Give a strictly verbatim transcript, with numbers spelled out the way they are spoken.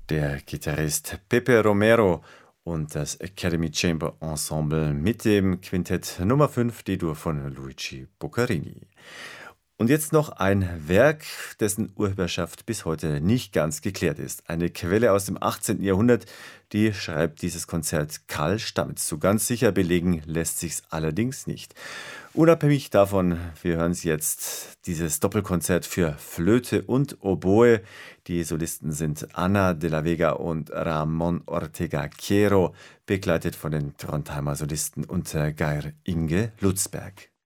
Der Gitarrist Pepe Romero und das Academy Chamber Ensemble mit dem Quintett Nummer fünf D-Dur von Luigi Boccherini. Und jetzt noch ein Werk, dessen Urheberschaft bis heute nicht ganz geklärt ist. Eine Quelle aus dem achtzehnten. Jahrhundert, die schreibt dieses Konzert Karl Stamitz. So ganz sicher belegen lässt sich's allerdings nicht. Unabhängig davon, wir hören es jetzt, dieses Doppelkonzert für Flöte und Oboe. Die Solisten sind Ana de la Vega und Ramon Ortega Quiero, begleitet von den Trondheimer Solisten unter Geir Inge Lutzberg.